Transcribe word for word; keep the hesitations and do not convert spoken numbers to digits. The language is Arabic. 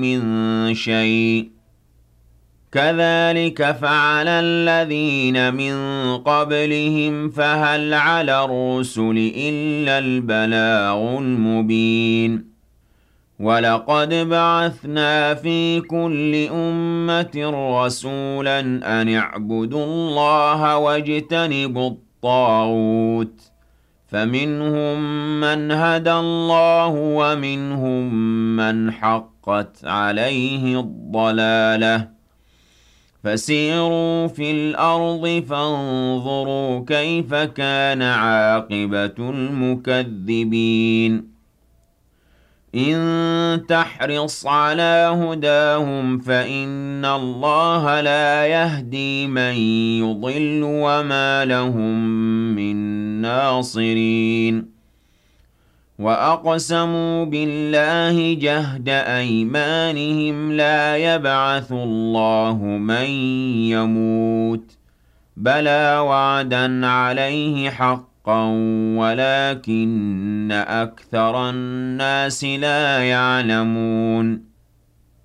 مِّن شَيْءٍ كَذَٰلِكَ فَعَلَ الَّذِينَ مِن قَبْلِهِمْ فَهَلْ عَلَى الرُّسُلِ إِلَّا الْبَلَاغُ الْمُبِينُ وَلَقَدْ بَعَثْنَا فِي كُلِّ أُمَّةٍ رَّسُولًا أَنِ اعْبُدُوا اللَّهَ وَاجْتَنِبُوا الطَّاغُوتَ ۖ فَمِنْهُم مَّنْ هَدَى اللَّهُ وَمِنْهُم مَّنْ حَقَّتْ عَلَيْهِ الضَّلَالَةُ ۚ فَسِيرُوا فِي الْأَرْضِ فَانظُرُوا كَيْفَ كَانَ عَاقِبَةُ الْمُكَذِّبِينَ إِن تَحْرِصْ عَلَىٰ هُدَاهُمْ فَإِنَّ اللَّهَ لَا يَهْدِي مَن يُضِلُّ وَمَا لَهُم مِّن نَّاصِرِينَ وَأَقْسَمُوا بِاللَّهِ جَهْدَ أَيْمَانِهِمْ لَا يَبْعَثُ اللَّهُ مَن يَمُوتُ ۚ بَلَىٰ وَعْدًا عَلَيْهِ حَقًّا وَلَٰكِنَّ أَكْثَرَ النَّاسِ لَا يَعْلَمُونَ